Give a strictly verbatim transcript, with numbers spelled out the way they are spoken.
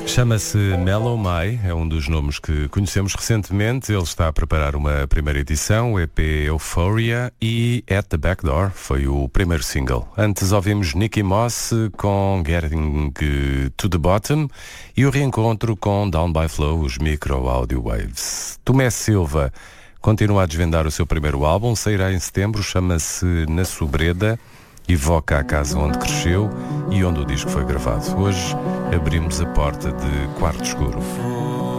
Chama-se Mellow Mai, é um dos nomes que conhecemos recentemente. Ele está a preparar uma primeira edição, o E P Euphoria, e At the Back Door foi o primeiro single. Antes ouvimos Nicky Moss com Getting to the Bottom e o reencontro com Down by Flow, os Micro Audio Waves. Tomé Silva continua a desvendar o seu primeiro álbum, sairá em setembro, chama-se Na Sobreda, evoca a casa onde cresceu e onde o disco foi gravado. Hoje abrimos a porta de Quarto Escuro.